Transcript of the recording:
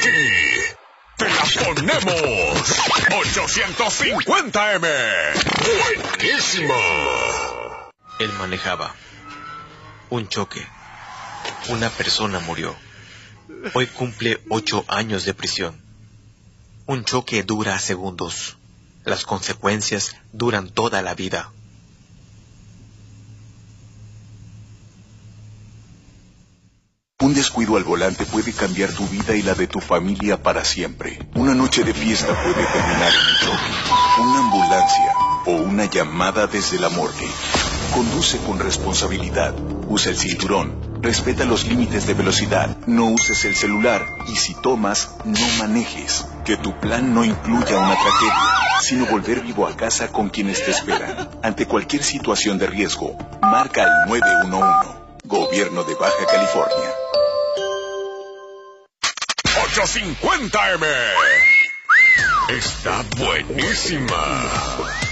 Aquí te la ponemos. 850M. Buenísima. Él manejaba. Un choque. Una persona murió. Hoy cumple 8 años de prisión. Un choque dura segundos. Las consecuencias duran toda la vida. Un descuido al volante puede cambiar tu vida y la de tu familia para siempre. Una noche de fiesta puede terminar en un choque, una ambulancia o una llamada desde la morgue. Conduce con responsabilidad. Usa el cinturón. Respeta los límites de velocidad. No uses el celular. Y si tomas, no manejes. Que tu plan no incluya una tragedia, sino volver vivo a casa con quienes te esperan. Ante cualquier situación de riesgo, marca el 911. Gobierno de Baja California. 850M. Está buenísima.